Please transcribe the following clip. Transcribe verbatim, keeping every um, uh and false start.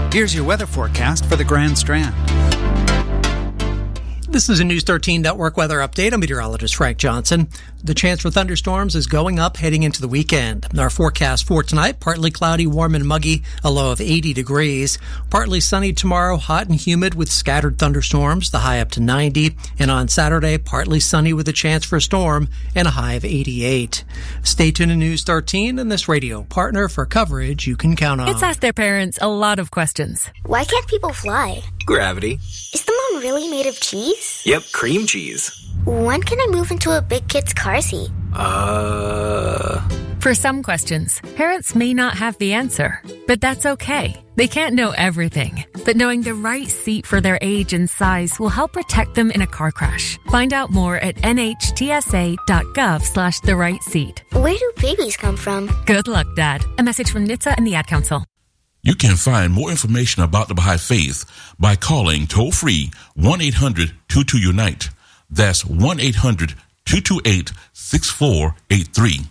Here's your weather forecast for the Grand Strand. This is a News thirteen Network weather update. I'm meteorologist Frank Johnson. The chance for thunderstorms is going up heading into the weekend. Our forecast for tonight, partly cloudy, warm and muggy, a low of eighty degrees. Partly sunny tomorrow, hot and humid with scattered thunderstorms, the high up to ninety. And on Saturday, partly sunny with a chance for a storm and a high of eighty-eight. Stay tuned to News thirteen and this radio partner for coverage you can count on. It's asked their parents a lot of questions. Why can't people fly? Gravity. Is the moon really made of cheese? Yep, cream cheese. When can I move into a big kid's car seat? Uh... For some questions, parents may not have the answer, but that's okay. They can't know everything, but knowing the right seat for their age and size will help protect them in a car crash. Find out more at nhtsa.gov slash the right seat. Where do babies come from? Good luck, Dad. A message from N H T S A and the Ad Council. You can find more information about the Baha'i Faith by calling toll-free one eight hundred two two unite. That's one eight hundred two two eight six four eight three.